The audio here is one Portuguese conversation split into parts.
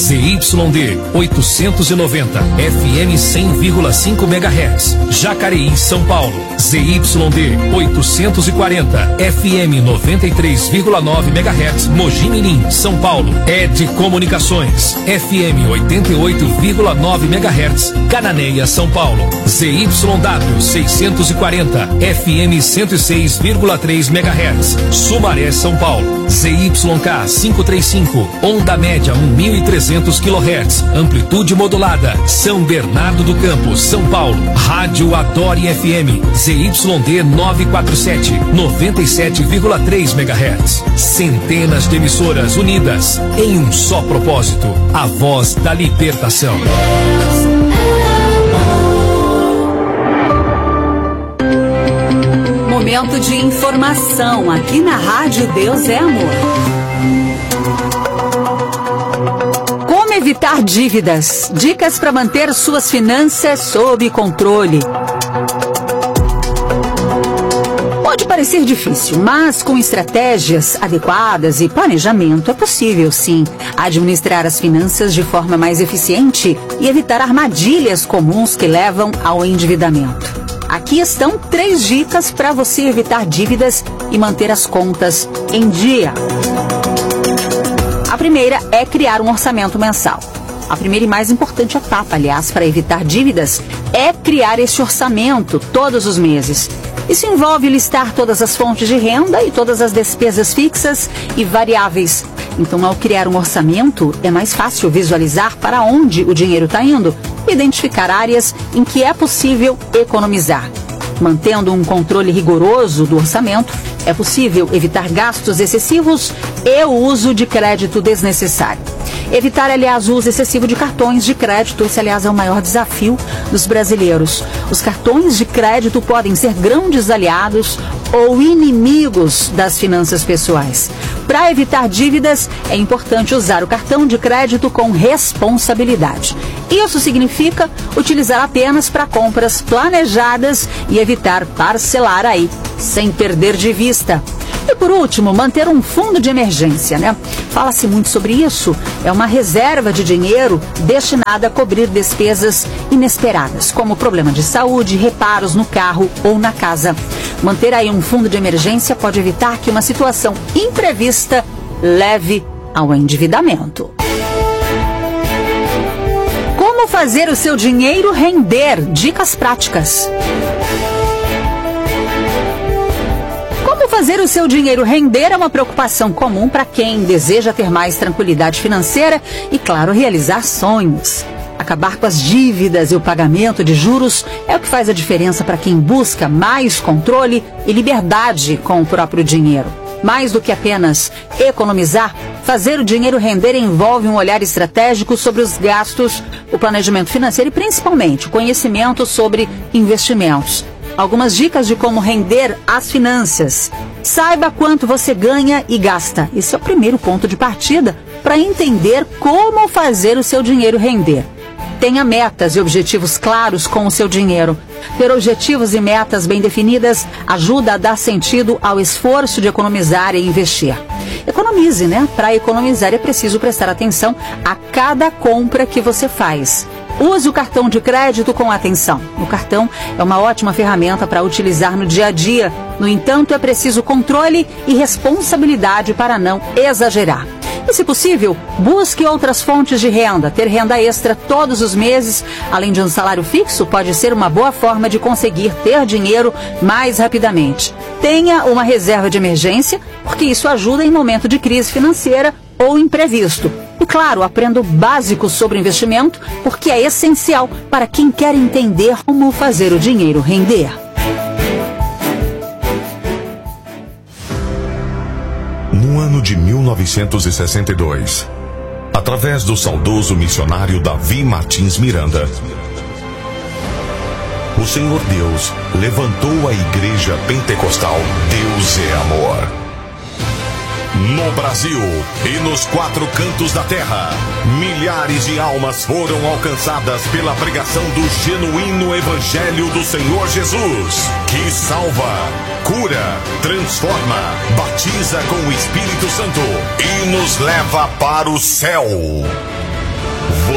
ZYD 890, FM 100,5 MHz, Jacareí, São Paulo. ZYD 840, FM 93,9 MHz, Mogi Mirim, São Paulo. ED Comunicações, FM 88,9 MHz, Cananéia, São Paulo. ZYW 640, FM 106,3 MHz, Sumaré, São Paulo. ZYK 535, onda média 1.300 kHz, amplitude modulada, São Bernardo do Campo, São Paulo. Rádio Adore FM, ZYD 947, 97,3 MHz. Centenas de emissoras unidas em um só propósito, a voz da libertação. Momento de informação aqui na Rádio Deus é Amor. Como evitar dívidas? Dicas para manter suas finanças sob controle. Pode parecer difícil, mas com estratégias adequadas e planejamento é possível, sim, administrar as finanças de forma mais eficiente e evitar armadilhas comuns que levam ao endividamento. Aqui estão 3 dicas para você evitar dívidas e manter as contas em dia. A primeira é criar um orçamento mensal. A primeira e mais importante etapa, aliás, para evitar dívidas é criar esse orçamento todos os meses. Isso envolve listar todas as fontes de renda e todas as despesas fixas e variáveis. Então, ao criar um orçamento, é mais fácil visualizar para onde o dinheiro está indo e identificar áreas em que é possível economizar. Mantendo um controle rigoroso do orçamento, é possível evitar gastos excessivos e o uso de crédito desnecessário. Evitar, aliás, o uso excessivo de cartões de crédito. Esse, aliás, é o maior desafio dos brasileiros. Os cartões de crédito podem ser grandes aliados ou inimigos das finanças pessoais. Para evitar dívidas, é importante usar o cartão de crédito com responsabilidade. Isso significa utilizar apenas para compras planejadas e evitar parcelar aí, sem perder de vista. E por último, manter um fundo de emergência, né? Fala-se muito sobre isso. É uma reserva de dinheiro destinada a cobrir despesas inesperadas, como problema de saúde, reparos no carro ou na casa. Manter aí um fundo de emergência pode evitar que uma situação imprevista leve ao endividamento. Como fazer o seu dinheiro render? Dicas práticas. Fazer o seu dinheiro render é uma preocupação comum para quem deseja ter mais tranquilidade financeira e, claro, realizar sonhos. Acabar com as dívidas e o pagamento de juros é o que faz a diferença para quem busca mais controle e liberdade com o próprio dinheiro. Mais do que apenas economizar, fazer o dinheiro render envolve um olhar estratégico sobre os gastos, o planejamento financeiro e, principalmente, o conhecimento sobre investimentos. Algumas dicas de como render as finanças. Saiba quanto você ganha e gasta. Esse é o primeiro ponto de partida para entender como fazer o seu dinheiro render. Tenha metas e objetivos claros com o seu dinheiro. Ter objetivos e metas bem definidas ajuda a dar sentido ao esforço de economizar e investir. Economize, né? Para economizar é preciso prestar atenção a cada compra que você faz. Use o cartão de crédito com atenção. O cartão é uma ótima ferramenta para utilizar no dia a dia. No entanto, é preciso controle e responsabilidade para não exagerar. E, se possível, busque outras fontes de renda. Ter renda extra todos os meses, além de um salário fixo, pode ser uma boa forma de conseguir ter dinheiro mais rapidamente. Tenha uma reserva de emergência, porque isso ajuda em momento de crise financeira ou imprevisto. E, claro, aprenda o básico sobre investimento, porque é essencial para quem quer entender como fazer o dinheiro render. No ano de 1962, através do saudoso missionário Davi Martins Miranda, o Senhor Deus levantou a Igreja Pentecostal Deus é Amor. No Brasil e nos 4 cantos da terra, milhares de almas foram alcançadas pela pregação do genuíno Evangelho do Senhor Jesus, que salva, cura, transforma, batiza com o Espírito Santo e nos leva para o céu.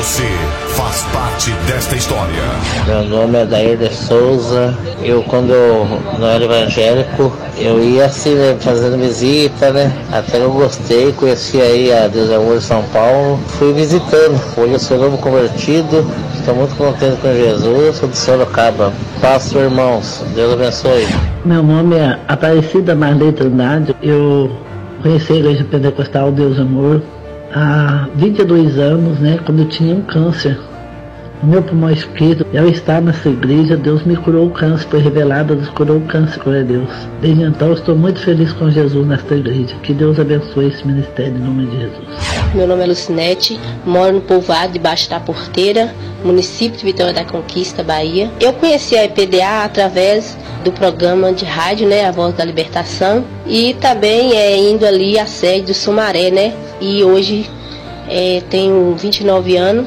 Você faz parte desta história. Meu nome é Dair de Souza. Quando eu não era evangélico, eu ia assim, né, fazendo visita, né? Até eu gostei, conheci aí a Deus é Amor de São Paulo. Fui visitando. Hoje eu sou novo convertido. Estou muito contente com Jesus. Sou de Sorocaba. Passo, irmãos. Deus abençoe. Meu nome é Aparecida Marley Trindade. Eu conheci a Igreja Pentecostal Deus Amor há 22 anos, né? Quando eu tinha um câncer no meu pulmão esquerdo. Eu estava nessa igreja, Deus me curou o câncer, foi revelado, Deus curou o câncer, glória a Deus. Desde então eu estou muito feliz com Jesus nesta igreja. Que Deus abençoe esse ministério em nome de Jesus. Meu nome é Lucinete, moro no povoado debaixo da Porteira, município de Vitória da Conquista, Bahia. Eu conheci a EPDA através do programa de rádio, né, A Voz da Libertação, e também indo ali à sede do Sumaré, né, e hoje tenho 29 anos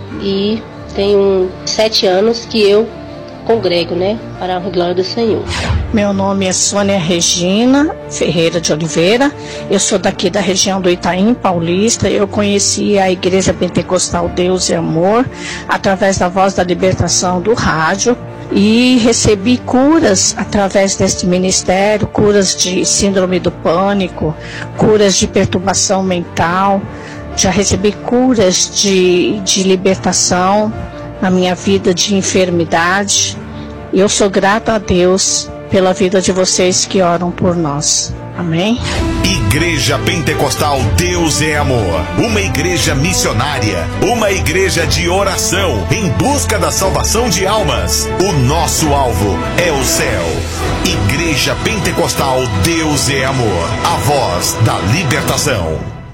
e tenho 7 anos que eu congrego, né, para a glória do Senhor. Meu nome é Sônia Regina Ferreira de Oliveira, eu sou daqui da região do Itaim Paulista. Eu conheci a Igreja Pentecostal Deus e Amor através da Voz da Libertação do rádio e recebi curas através deste ministério, curas de síndrome do pânico, curas de perturbação mental, já recebi curas de libertação na minha vida de enfermidade. E eu sou grata a Deus pela vida de vocês que oram por nós. Amém? Igreja Pentecostal Deus é Amor. Uma igreja missionária. Uma igreja de oração em busca da salvação de almas. O nosso alvo é o céu. Igreja Pentecostal Deus é Amor. A voz da libertação.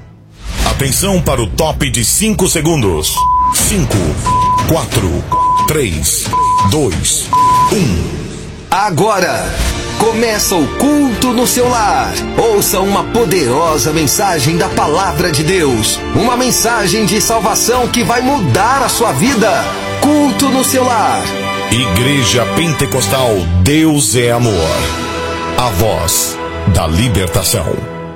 Atenção para o top de 5 segundos. 5, 4, 3, 2, 1. Agora começa o culto no seu lar. Ouça uma poderosa mensagem da palavra de Deus. Uma mensagem de salvação que vai mudar a sua vida. Culto no seu lar. Igreja Pentecostal Deus é Amor. A voz da libertação.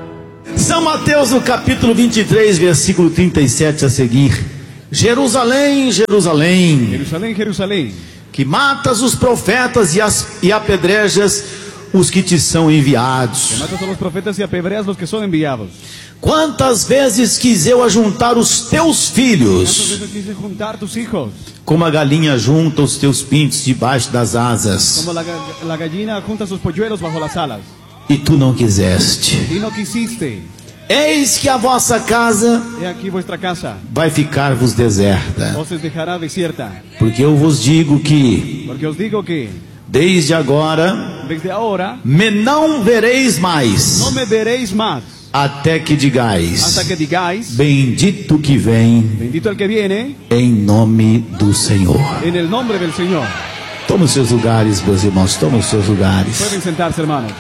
São Mateus, no capítulo 23, versículo 37 a seguir. Jerusalém, Jerusalém, Jerusalém, Jerusalém, que matas os profetas e apedrejas os que te são enviados. que matas a los profetas y apedreas los que son enviados. Quantas vezes quis eu ajuntar os teus filhos, ¿Cuántas veces quise juntar tus hijos? como a galinha junta os teus pintos debaixo das asas, Como la gallina junta sus polluelos bajo las alas. e tu não quiseste. Y no quisiste. Eis que a vossa casa He aquí vuestra casa vai ficar-vos deserta, os dejará desierta. porque eu vos digo que, Porque os digo que desde agora, desde ahora me não vereis mais, no me veréis más, até que digais: hasta que digáis: bendito que vem bendito el que viene em nome do Senhor. en el nombre del Señor. Toma os seus lugares, meus irmãos, toma os seus lugares. Pueden sentarse, hermanos.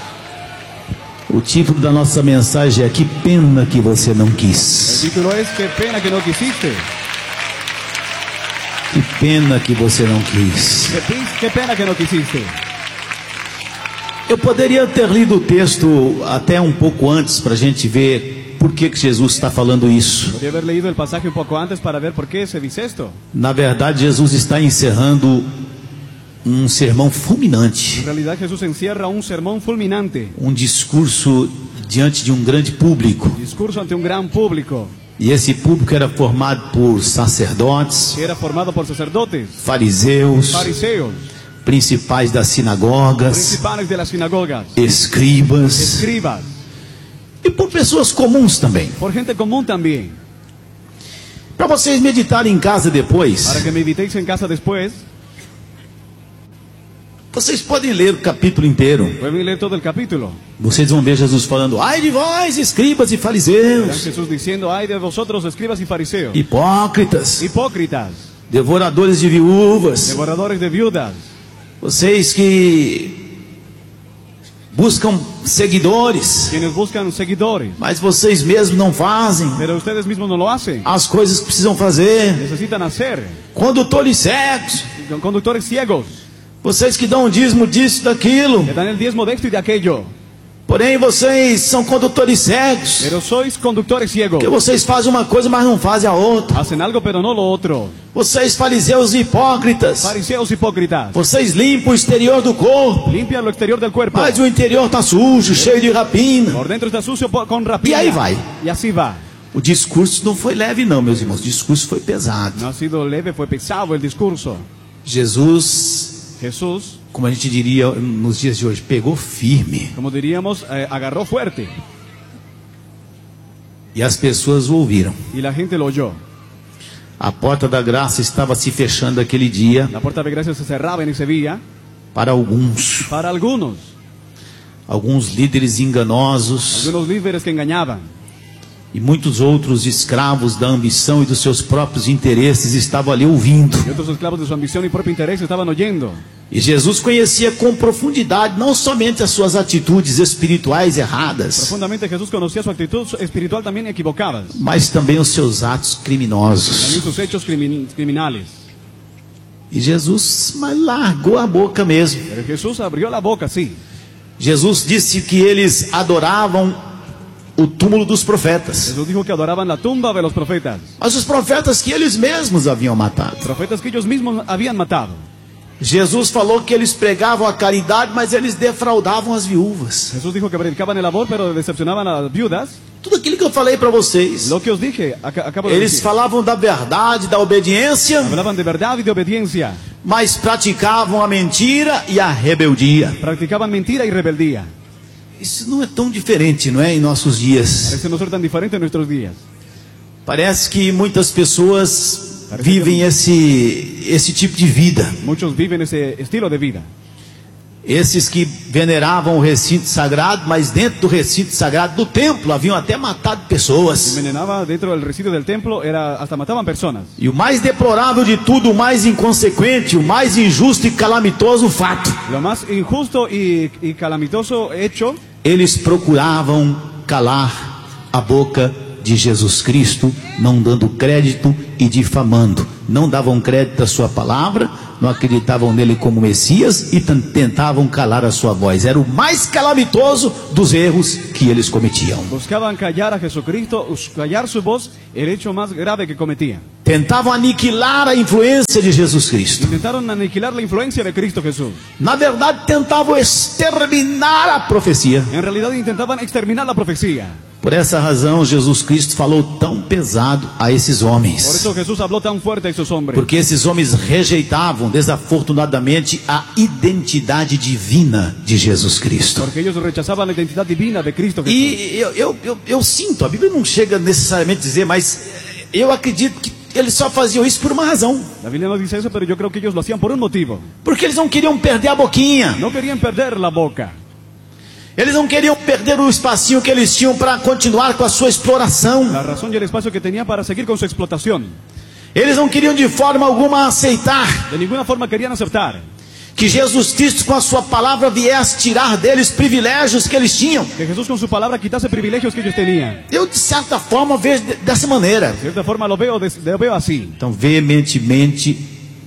O título da nossa mensagem é: que pena que você não El quis. título es: qué pena que no quisiste. Que pena que você não quis. Qué pena que no quisiste. Eu poderia ter lido o texto até um pouco antes para a gente ver por que Jesus está falando isso. Podría haber leído el pasaje un poco antes para ver por qué se dice esto. Na verdade, Jesus está encerrando um sermão fulminante, En realidad Jesús encierra un sermón fulminante, um discurso diante de um grande público. discurso ante un gran público, E esse público era formado por sacerdotes, que era formado por sacerdotes, fariseus, fariseos, principais das sinagogas, principales de las sinagogas, escribas escribas, e por pessoas comuns também. por gente común también. Para vocês meditarem em casa depois, Para que meditéis en casa después, vocês podem ler o capítulo inteiro. pueden leer todo el capítulo. Vocês vão ver Jesus falando: ai de vós, escribas e Verán fariseus, Jesús diciendo: ay de vosotros, escribas y fariseos, hipócritas, hipócritas, devoradores de viúvas, devoradores de viudas, vocês que buscam seguidores, quienes buscan seguidores, mas vocês mesmos não fazem pero ustedes mismos no lo hacen. as coisas que precisam fazer. Necesitan hacer. Condutores cegos, Con conductores ciegos, vocês que dão o dízimo disso, daquilo, que dan el diezmo de esto y de aquello. Porém, vocês são condutores cegos. Pero sois conductores ciegos. Porque vocês fazem uma coisa, mas não fazem a outra. Hacen algo, pero no lo otro. Vocês fariseus hipócritas. Fariseos hipócritas. Vocês limpam o exterior do corpo, Limpian lo exterior del cuerpo. mas o interior está sujo, cheio de rapina. Por dentro está sucio con rapina. E aí vai. Y así va. O discurso não foi leve não, meus irmãos. O discurso foi pesado. No ha sido leve, fue pesado el discurso. Jesus, Jesús, como a gente diria nos dias de hoje, pegou firme. como diríamos, agarró fuerte. E as pessoas o ouviram. Y la gente lo oyó. A porta da graça estava se fechando aquele dia La puerta de gracia se cerraba en ese día. para alguns. Para algunos Líderes enganosos algunos líderes que engañaban. e muitos outros escravos da ambição e dos seus próprios interesses estavam ali ouvindo. Y otros esclavos de su ambición y propio interés estaban oyendo. E Jesus conhecia com profundidade não somente as suas atitudes espirituais erradas, Profundamente Jesús conocía su actitud espiritual también equivocada. mas também os seus atos criminosos. También sus hechos criminales. E Jesus largou a boca mesmo. Pero Jesús abrió la boca, sí. Jesus disse que eles adoravam o túmulo dos profetas, Jesús dijo que adoraban la tumba de los profetas. mas os profetas que eles mesmos haviam matado. Profetas que ellos mismos habían matado. Jesus falou que eles pregavam a caridade, mas eles defraudavam as viúvas. Jesús dijo que predicaban el amor, pero decepcionaban a las viudas. Tudo aquilo que eu falei para vocês. Lo que os dije, acabo de Eles decir. falavam da verdade, da obediência, Hablaban de verdad y de obediencia. mas praticavam a mentira e a rebeldia. Practicaban mentira y rebeldía. Isso não é tão diferente, não é, em nossos dias. Parece no ser tan diferente en nuestros días. Parece que muitas pessoas vivem esse tipo de vida. Muchos viven ese estilo de vida. Esses que veneravam o recinto sagrado, mas dentro do recinto sagrado do templo haviam até matado pessoas. Envenenaba dentro del residuo del templo, hasta mataban personas. E o mais deplorável de tudo, o mais inconsequente, o mais injusto e calamitoso fato: Lo más injusto y calamitoso hecho, eles procuravam calar a boca de Jesus Cristo, não dando crédito e difamando. Não davam crédito à sua palavra, não acreditavam nele como Messias e tentavam calar a sua voz. Era o mais calamitoso dos erros que eles cometiam. buscaban callar a Jesucristo, callar su voz, el hecho más grave que cometían. Tentavam aniquilar a influência de Jesus Cristo. Intentaron aniquilar la influencia de Cristo Jesús. Na verdade, tentavam exterminar a profecia. En realidad intentaban exterminar la profecía. Por essa razão, Jesus Cristo falou tão pesado a esses Por homens. eso Jesús habló tan fuerte a esos hombres. Porque esses homens rejeitavam desafortunadamente a identidade divina de Jesus Cristo. Porque ellos rechazaban la identidad divina de Cristo Jesús. E eu sinto, a Bíblia não chega necessariamente a dizer, mas eu acredito que eles só faziam isso por uma razão. La Biblia no dice eso, pero yo creo que ellos lo hacían por un motivo. Porque eles não queriam perder a boquinha. No querían perder la boca. Eles não queriam perder o espacinho que eles tinham para continuar com a sua exploração. La razón y el espacio que tenía para seguir con su explotación. Eles não queriam de forma alguma aceitar De ninguna forma querían aceptar que Jesus Cristo com a sua palavra viesse tirar deles privilégios que eles tinham. que Jesús con su palabra quitase privilegios que ellos tenían. Eu, de certa forma, vejo dessa maneira. De cierta forma lo veo así. Então, veementemente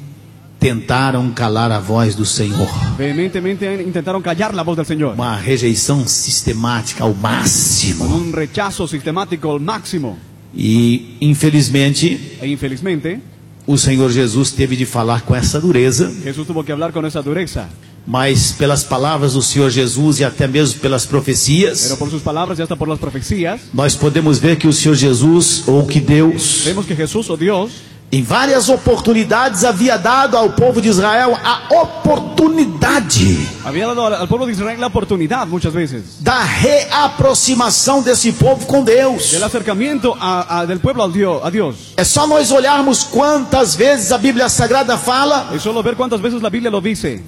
tentaram calar a voz do Senhor. Vehementemente intentaron callar la voz del Señor. Uma rejeição sistemática ao máximo. Con un rechazo sistemático al máximo. E, infelizmente, E infelizmente, o Senhor Jesus teve de falar com essa dureza. Jesús tuvo que hablar con esa dureza. Mas pelas palavras do Senhor Jesus e até mesmo pelas profecias, Pero por sus palabras y hasta por las profecías, nós podemos ver que o Senhor Jesus, ou que Deus, vemos que Jesús o Dios em várias oportunidades havia dado ao povo de Israel a oportunidade había dado al pueblo de Israel la oportunidad muchas veces da reaproximação desse povo com Deus. del acercamiento del pueblo a Dios. É só nós olharmos quantas vezes a Bíblia Sagrada fala Es solo ver cuántas veces la Biblia lo dice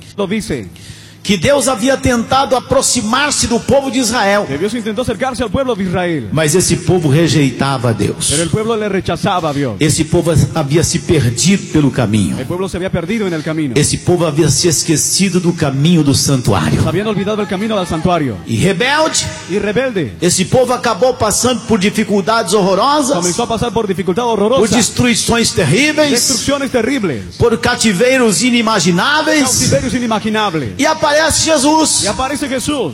que Deus havia tentado aproximar-se do povo de Israel, que Dios intentó acercarse al pueblo de Israel, mas esse povo rejeitava a Deus. pero el pueblo le rechazaba a Dios. Esse povo havia se perdido pelo caminho. El pueblo se había perdido en el camino. Esse povo havia se esquecido do caminho do santuário. Se habían olvidado el camino al santuario. E rebelde, Y rebelde, esse povo acabou passando por dificuldades horrorosas, comenzó a pasar por dificultad por horrorosa, destruições terríveis, destrucciones terribles, por cativeiros inimagináveis. cautiverios inimaginables. E aparece Y Jesus, aparece Jesús,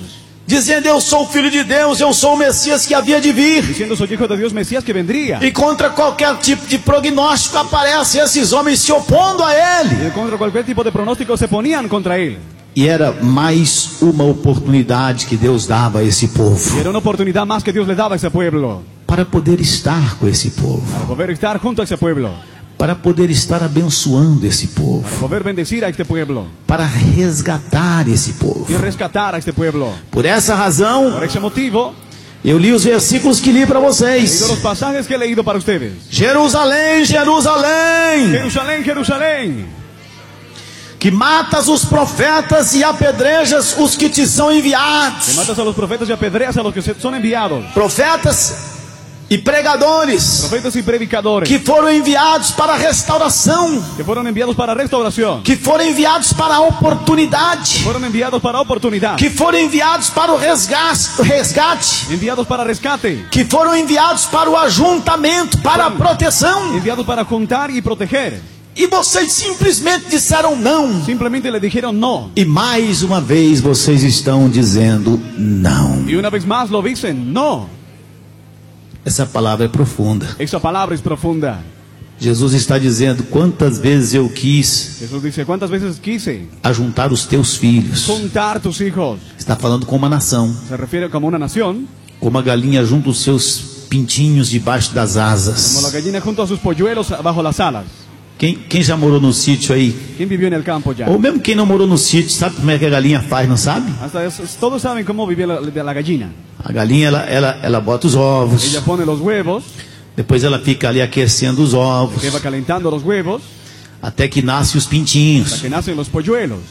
dizendo: eu sou o Filho de Deus, eu sou o Messias que havia de vir. Diciendo: soy hijo de Dios, Mesías que vendría. E contra qualquer tipo de prognóstico aparecem esses homens se opondo a ele. Y contra cualquier tipo de pronóstico se ponían contra él. E era mais uma oportunidade que Deus dava a esse povo. Y era una oportunidad más que Dios le daba a ese pueblo. Para poder estar com esse povo. Para poder estar junto a ese pueblo. Para poder estar abençoando esse povo. Para poder bendecir a este pueblo. Para resgatar esse povo. Y rescatar a este pueblo. Por essa razão, por ese motivo, eu li os versículos que li para vocês. He leído los pasajes que he leído para ustedes. Jerusalém, Jerusalém. Jerusalém, Jerusalém. Que matas os profetas e apedrejas os que te são enviados. Que matas a los profetas y apedreas a los que son enviados. Profetas e pregadores. Profetas y predicadores. Que foram enviados para a restauração. Que foram enviados para a restauração. Que foram enviados para a oportunidade. Foram enviados para a oportunidade. Que foram enviados para o resgate. Enviados para resgate. Que foram enviados para o ajuntamento, para a proteção. Enviados para juntar y proteger. E vocês simplesmente disseram não. Simplesmente le dijeron no. E mais uma vez vocês estão dizendo não. E uma vez mais lo dicen no. Essa palavra é profunda. Essa palavra é profunda. Jesus está dizendo: quantas vezes eu quis. Jesus dice: quantas vezes quise ajuntar os teus filhos. Juntar tus hijos. Está falando com uma nação. Se refere como uma nação. Como a galinha junta os seus pintinhos debaixo das asas. Como a gallina junto a seus polluelos bajo las alas. Quem já morou no sítio aí? Quem viveu no campo já? Ou mesmo quem não morou no sítio, sabe como é que a galinha faz, não sabe? Todos sabem como vive a gallina. A galinha, ela bota os ovos. Ela põe os huevos. Depois ela fica ali aquecendo os ovos. Que vai calentando os huevos. Até que nascem os pintinhos. Até que nascem os polluelos.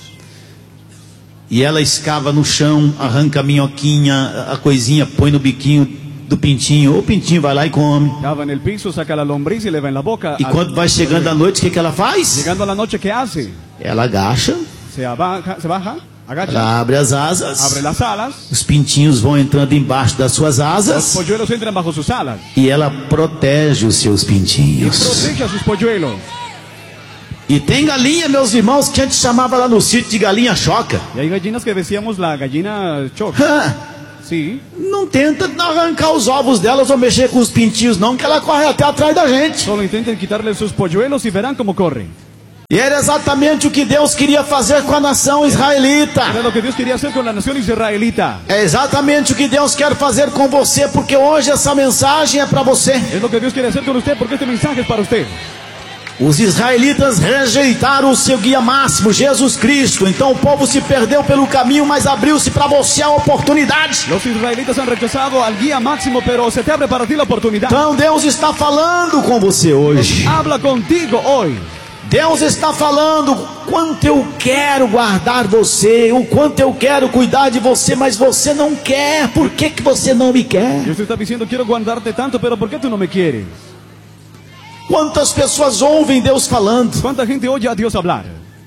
E ela escava no chão, arranca a minhoquinha, a coisinha, põe no biquinho do pintinho. O pintinho vai lá e come. Cava no piso, saca a lombriz e leva na boca. E quando vai chegando a noite, o que ela faz? Chegando a noite, o que hace? Ela agacha. Se baja, agacha. Ela abre as asas. Abre as alas. Os pintinhos vão entrando embaixo das suas asas. Os polluelos entram bajo suas alas. E ela protege os seus pintinhos. E protege os seus polluelos. E tem galinha, meus irmãos, que a gente chamava lá no sítio de galinha choca. E aí gallinas que decíamos la gallina choca. Sim. Não tenta arrancar os ovos delas ou mexer com os pintinhos não, que ela corre até atrás da gente. Só intentem quitarle seus polluelos e verão como correm. E era exatamente o que Deus queria fazer com a nação israelita. Era o que Deus queria fazer com a nação israelita. É exatamente o que Deus quer fazer com você, porque hoje essa mensagem é para você. É o que Deus quer fazer com você, porque esta mensagem é para você. Os israelitas rejeitaram o seu guia máximo, Jesus Cristo. Então o povo se perdeu pelo caminho, mas abriu-se para você a oportunidade. Os israelitas han rechazado al guia máximo, pero se te abre para ti a oportunidade. Então Deus está falando com você hoje. Habla contigo hoje. Deus está falando quanto eu quero guardar você, o quanto eu quero cuidar de você, mas você não quer. Por que você não me quer? Deus está dizendo: quero guardar-te tanto, pero por que tu não me queres? Quantas pessoas ouvem Deus falando? Quanta gente ouve a Deus falar?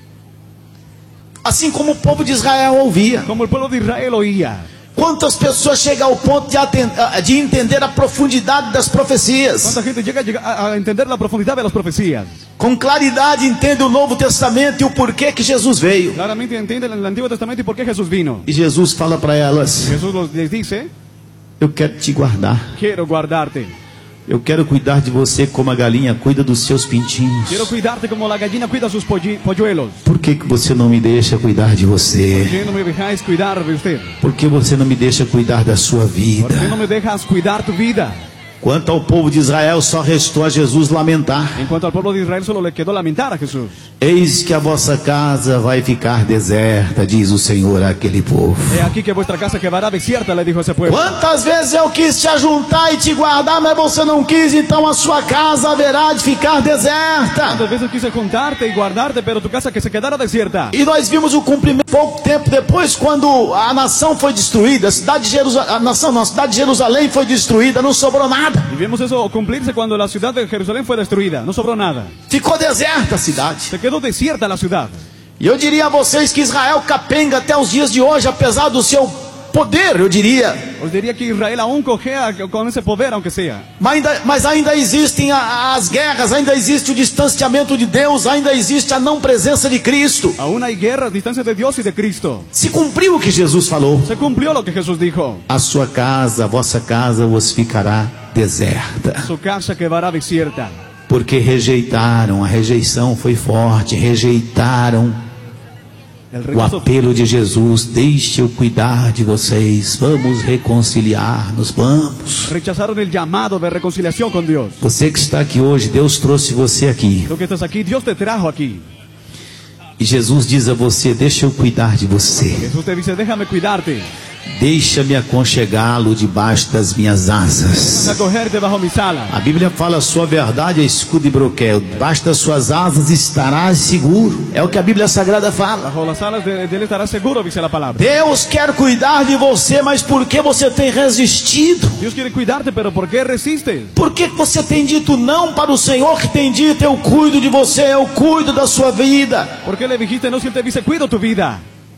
Assim como o povo de Israel ouvia. Como o povo de Israel ouvia. Quantas pessoas chegam ao ponto de entender a profundidade das profecias? Quanta gente chega a entender a profundidade das profecias? Com claridade entende o Novo Testamento e o porquê que Jesus veio. Claramente entende o Antigo Testamento e por que Jesus vino. E Jesus fala para elas: Jesus les dice: eu quero te guardar. Quero guardar-te. Eu quero cuidar de você como a galinha cuida dos seus pintinhos. Quero cuidar-te como a gallina cuida dos polluelos. Por que você não me deixa cuidar de você? Por que não me deixas cuidar de você? Por que você não me deixa cuidar da sua vida? Por que não me deixas cuidar tu vida? Quanto ao povo de Israel, só restou a Jesus lamentar. Enquanto ao povo de Israel, só lhe quedou lamentar a Jesus. Eis que a vossa casa vai ficar deserta, diz o Senhor àquele povo. É aqui que vuestra casa quedará desierta, lhe dijo esse povo. Quantas vezes eu quis te ajuntar e te guardar, mas você não quis, então a sua casa haverá de ficar deserta. Quantas vezes eu quis juntarte e guardar-te, pero tu casa que se quedará desierta. E nós vimos o cumprimento pouco tempo depois, quando a nação foi destruída, a cidade de Jerusalém foi destruída, não sobrou nada. E vimos isso cumprir-se quando a cidade de Jerusalém foi destruída, não sobrou nada. Ficou deserta a cidade. Se quedou desierta a cidade. E eu diria a vocês que Israel capenga até os dias de hoje, apesar do seu poder, eu diria. Os diría que Israel aún cojea con ese poder, aunque sea. Mas ainda existem as guerras, ainda existe o distanciamento de Deus, ainda existe a não presença de Cristo. Aún hay guerras, distancia de Dios y de Cristo. Se cumpriu o que Jesus falou. Se cumplió lo que Jesús dijo. A sua casa, a vossa casa vos ficará deserta. Su casa quedará desierta. Porque rejeitaram, a rejeição foi forte, rejeitaram o apelo de Jesus. Deixe eu cuidar de vocês, vamos reconciliar-nos, vamos. Rechazaron el llamado de reconciliación con Dios. Você que está aqui hoje, Deus trouxe você aqui. Tú que estás aquí, Dios te trajo aquí. E Jesus diz a você, deixa eu cuidar de você. Jesús te dice, déjame cuidarte. Deixa-me aconchegá-lo debaixo das minhas asas. Acogerte bajo mis alas. A Bíblia fala, sua verdade é escudo e broquel. Debaixo das suas asas estarás seguro. É o que a Bíblia Sagrada fala. Bajo las alas de él estarás seguro, dice la palabra. Deus quer cuidar de você, mas por que você tem resistido? Dios quiere cuidarte, pero ¿por qué resistes? Por que você tem dito não para o Senhor que tem dito, eu cuido de você, eu cuido da sua vida? ¿Por qué le dijiste no si él te dice, cuido tu vida?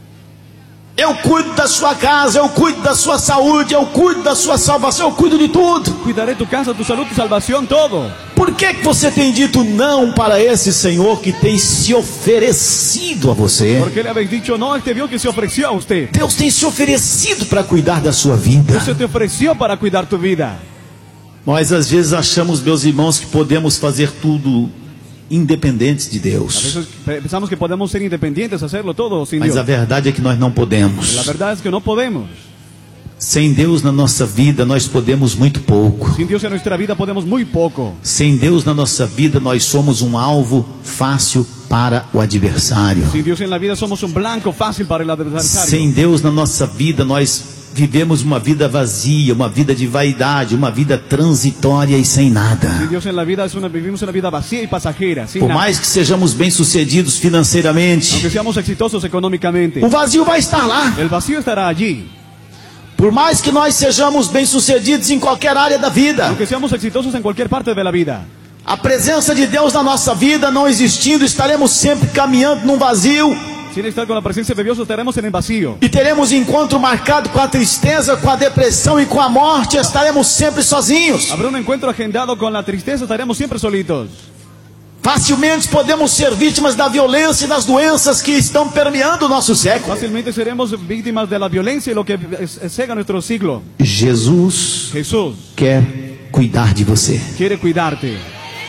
Eu cuido da sua casa, eu cuido da sua saúde, eu cuido da sua salvação, eu cuido de tudo. Cuidaré tu casa, tu salud, tu salvación, todo. Por que você tem dito não para esse Senhor que tem se oferecido a você? ¿Por qué le habéis dicho no a este Dios que se ofreció a usted? Deus tem se oferecido para cuidar da sua vida. Dios se te ofreció para cuidar tu vida. Nós às vezes achamos, meus irmãos, que podemos fazer tudo independentes de Deus. A veces pensamos que podemos ser independientes, hacerlo todo sin Mas Dios. a verdade é que nós não podemos. La verdad es que no podemos. Sem Deus na nossa vida nós podemos muito pouco. Sin Dios en nuestra vida podemos muy poco. Sem Deus na nossa vida nós somos um alvo fácil para o adversário. Sin Dios en la vida somos un blanco fácil para el adversario. Sem Deus na nossa vida nós vivemos uma vida vazia, uma vida de vaidade, uma vida transitória e sem nada. Sin Dios en la vida vivimos una vida vacía y pasajera, sin Por nada. mais que sejamos bem-sucedidos financeiramente, Aunque seamos exitosos económicamente, o vazio vai estar lá. el vacío estará allí. Por mais que nós sejamos bem-sucedidos em qualquer área da vida, Aunque seamos exitosos en cualquier parte de la vida, a presença de Deus na nossa vida não existindo, estaremos sempre caminhando num vazio. sin estar con la presencia de Dios estaremos en el vacío. E teremos encontro marcado com a tristeza, com a depressão e com a morte. Estaremos sempre sozinhos. Habrá un encuentro agendado con la tristeza, estaremos siempre solitos. Facilmente podemos ser vítimas da violência e das doenças que estão permeando o nosso século. Fácilmente seremos víctimas de la violencia y lo que cega nuestro siglo. Jesus Jesús quer cuidar de você. quiere cuidarte.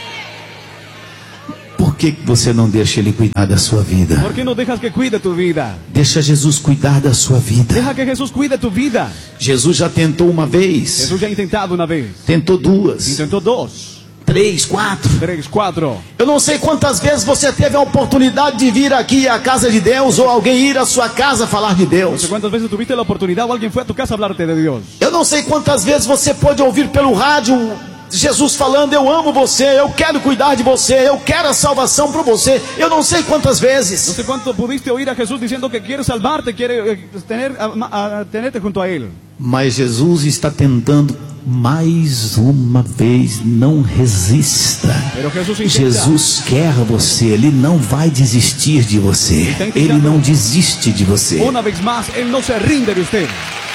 Por que você não deixa Ele cuidar da sua vida? ¿Por qué no dejas que cuide tu vida? Deixa Jesus cuidar da sua vida. Deja que Jesús cuide tu vida. Jesus já tentou uma vez, Jesús ya ha intentado una vez, tentou duas, intentó dos, 3, 4. 3, 4. Eu não sei quantas vezes você teve a oportunidade de vir aqui à casa de Deus, ou alguém ir à sua casa falar de No sé Deus. cuántas veces tuviste la oportunidad o alguien fue a tu casa a hablarte de Dios. Eu não sei quantas vezes você pôde ouvir pelo rádio Jesus falando, eu amo você, eu quero cuidar de você, eu quero a salvação para você. Eu não sei quantas No vezes. sé cuánto pudiste oír a Jesús diciendo que quiere salvarte, quiere tenerte junto a Él. Mas Jesus está tentando mais uma vez, não resista. Pero Jesús intenta. Jesus quer você, Ele não vai desistir de você. Ele não desiste de você. Una vez más, Él no se rinde de usted.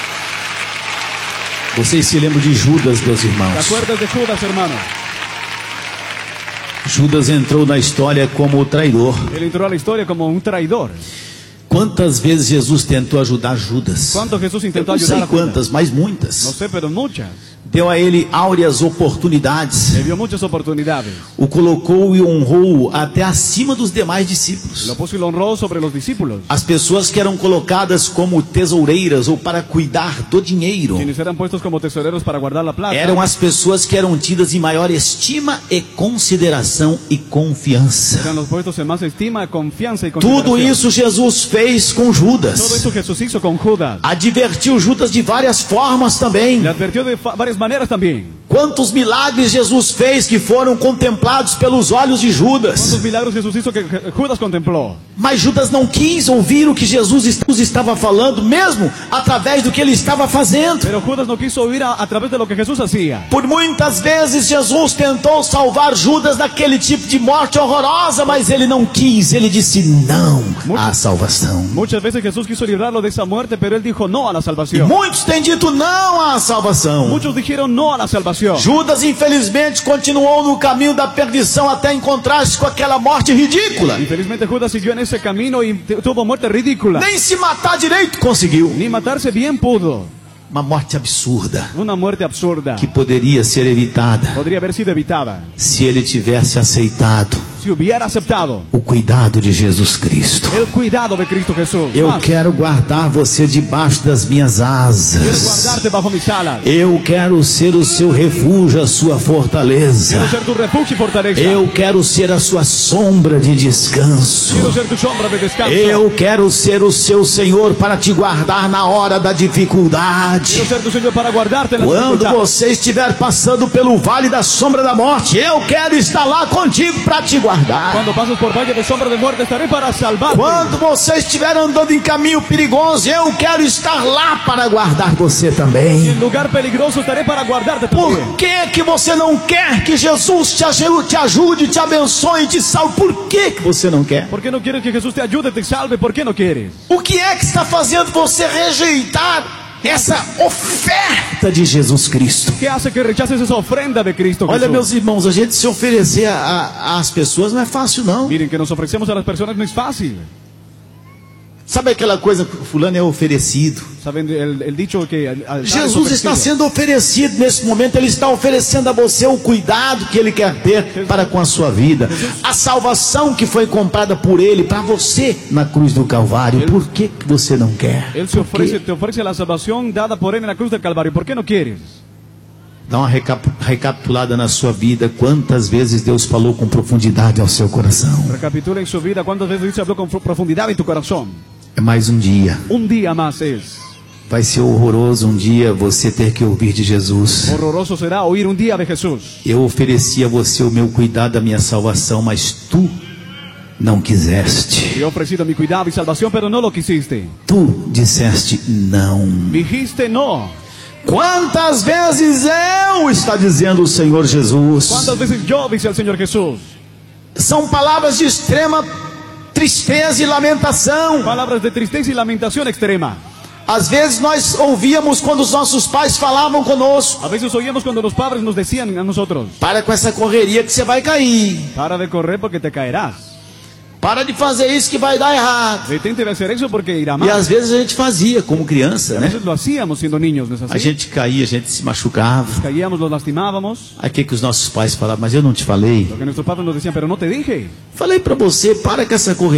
Vocês se lembram de Judas, meus ¿Te irmãos? acuerdas de Judas, hermano? Judas entrou na história como o traidor. Él entró a la historia como un traidor. Quantas vezes Jesus tentou ajudar Judas? ¿Cuánto Jesús Eu intentó não ayudar sei a Judas? quantas, mas No muitas. sé, pero muchas. Deu a ele áureas oportunidades. Le dio muchas oportunidades. O colocou e honrou até acima dos demais discípulos. Lo puso y lo honró sobre los discípulos, As pessoas que eram colocadas como tesoureiras ou para cuidar do dinheiro quienes eran puestos como tesoreros para guardar la plata. eram as pessoas que eram tidas em maior estima e consideração e confiança. Eran los puestos en más estima, confianza y Tudo consideración. isso Jesus fez com Todo Judas. eso Jesús hizo con Judas. Advertiu Judas de várias formas também. Le advirtió de varias diferentes maneras también. Quantos milagres Jesus fez que foram contemplados pelos olhos de Judas. ¿Cuántos milagros Jesús hizo que Judas contempló? Mas Judas não quis ouvir o que Jesus estava falando, mesmo através do que ele estava fazendo. Pero Judas no quiso oír a través de lo que Jesús hacía. Por muitas vezes Jesus tentou salvar Judas daquele tipo de morte horrorosa, mas ele não quis. Ele disse não à salvação. Muchas veces Jesús quiso librarlo de esa muerte, pero él dijo no a la E salvación. muitos têm dito não à salvação. Muchos dijeron no a la salvación. Judas, infelizmente, continuou no caminho da perdição até encontrar-se com aquela morte ridícula. Infelizmente Judas siguió en ese camino y tuvo muerte ridícula. Nem se matar direito conseguiu. Ni matarse bien pudo. Uma morte absurda Una muerte absurda. que poderia ser evitada Podría haber sido evitada se ele tivesse aceitado si hubiera aceptado o cuidado de Jesus Cristo. el cuidado de Cristo Jesús. Eu Mas, quero guardar você debaixo das minhas quiero asas. guardarte bajo mis alas. Eu quero ser o seu refúgio, a sua fortaleza. Quiero ser tu refugio y fortaleza. Eu quero ser a sua sombra de descanso. Quiero ser tu sombra de descanso. Eu quero ser o seu Senhor para te guardar na hora da dificuldade. Quiero ser tu Señor para guardarte en la Quando dificultad. você estiver passando pelo vale da sombra da morte, eu quero estar lá contigo para te guardar. Cuando pases por valle de sombra de muerte, estaré para salvarte. Quando você estiver andando em caminho perigoso, eu quero estar lá para guardar você também. En lugar peligroso, estaré para guardarte también. Por que você não quer que Jesus te ajude, te abençoe, te salve? Por que você não quer? ¿Por qué no quieres que Jesús te ayude, te salve? ¿Por qué no quieres? O que é que está fazendo você rejeitar essa oferta de Jesus Cristo? ¿Qué hace que rechaces esa ofrenda de Cristo Olha, Jesús? meus irmãos, a gente se oferecer às pessoas não é fácil, não. Miren, que nos ofrecemos a las personas no es fácil. Sabe aquela coisa que fulano é oferecido? ¿Saben el dicho que al dar es Jesus está ofrecido? sendo oferecido nesse momento. Ele está oferecendo a você o cuidado que Ele quer ter para com a sua vida. A salvação que foi comprada por Ele para você na cruz do Calvário. Por que você não quer? Él te ofrece la salvación dada por él en la cruz del Calvario. ¿Por qué no quieres? Dá uma recapitulada na sua vida. Quantas vezes Deus falou com profundidade ao seu coração? Recapitula en su vida cuántas veces Dios habló con profundidad en tu corazón. É mais um dia. Un día más es. Vai ser horroroso um dia você ter que ouvir de Jesus. Horroroso será oír un día de Jesús. Eu ofereci a você o meu cuidado, a minha salvação, mas tu não quiseste. Te he ofrecido mi cuidado y salvación, pero no lo quisiste. Tu disseste não. Dijiste no. Quantas vezes eu, está dizendo o Senhor Jesus. ¿Cuántas veces yo, dice el Señor Jesús? São palavras de extrema tristeza e lamentação. Palabras de tristeza y lamentación extrema. Às vezes nós ouvíamos quando os nossos pais falavam conosco: A veces oíamos cuando los padres nos decían a nosotros: para com essa correria que você vai cair. para de correr porque te caerás. Para de fazer isso que vai dar errado. Detente de hacer eso porque irá mal. E às vezes a gente fazia como criança, A né? veces lo hacíamos siendo niños, ¿no es así? A gente caía, a gente se machucava. Caíamos, los lastimábamos. Aí que os nossos pais falavam: mas eu não te falei. Lo que nuestros padres nos decían, pero no te dije. Falei para você, para com essa correria.